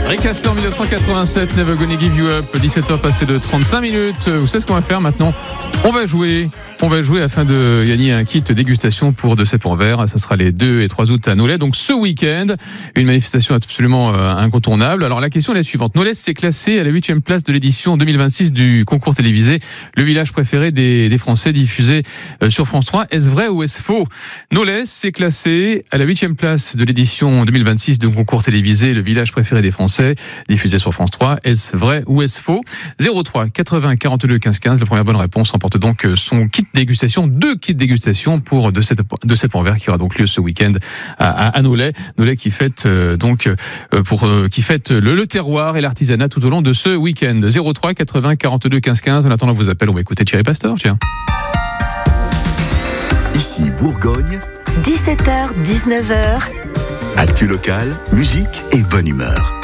Rick Astley en 1987, Never Gonna Give You Up, 17h passé de 35 minutes. Vous savez ce qu'on va faire maintenant ? On va jouer afin de gagner un kit dégustation pour De Cèpes en Verre. Ça sera les 2 et 3 août à Nolay. Donc ce week-end, une manifestation absolument incontournable. Alors la question est la suivante. Nolay s'est classé à la 8e place de l'édition 2026 du concours télévisé Le village préféré des Français, diffusé sur France 3. Est-ce vrai ou est-ce faux ? Nolay s'est classé à la 8e place de l'édition 2026 du concours télévisé Le village préféré des Français, diffusé sur France 3. Est-ce vrai ou est-ce faux ? 03 80 42 15 15. La première bonne réponse remporte donc son kit dégustation, 2 kits dégustation pour De Cèpes en Verre qui aura donc lieu ce week-end à Nolay. Nolay qui fête qui fête le terroir et l'artisanat tout au long de ce week-end. 03 80 42 15 15. En attendant vos appels, on va écouter Thierry Pastor. Tiens. Ici Bourgogne. 17h, 19h. Actu locale, musique et bonne humeur.